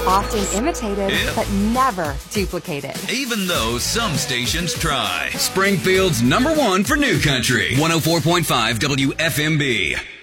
Often imitated, Yep. but never duplicated. Even though some stations try. Springfield's #1 for New Country. 104.5 WFMB.